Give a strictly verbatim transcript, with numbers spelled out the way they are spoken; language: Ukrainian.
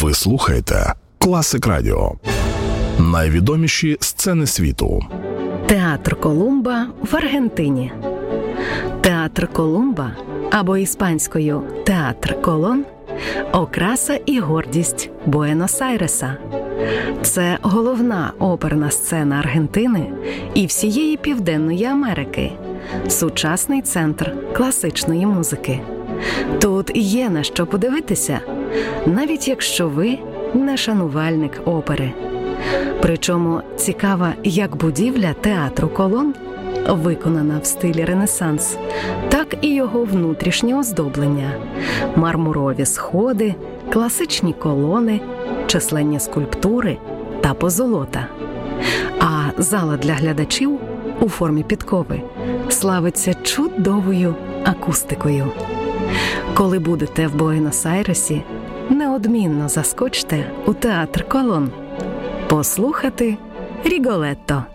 Ви слухаєте Класик Радіо. Найвідоміші сцени світу. Театр Колумба в Аргентині. Театр Колумба, або іспанською Театр Колон – окраса і гордість Буенос-Айреса. Це головна оперна сцена Аргентини і всієї Південної Америки, сучасний центр класичної музики. Тут є на що подивитися, навіть якщо ви не шанувальник опери. Причому цікава як будівля театру Колон, виконана в стилі Ренесанс, так і його внутрішнє оздоблення – мармурові сходи, класичні колони, численні скульптури та позолота. А зала для глядачів у формі підкови славиться чудовою акустикою. Коли будете в Буенос-Айресі, неодмінно заскочте у театр Колон послухати Ріголетто.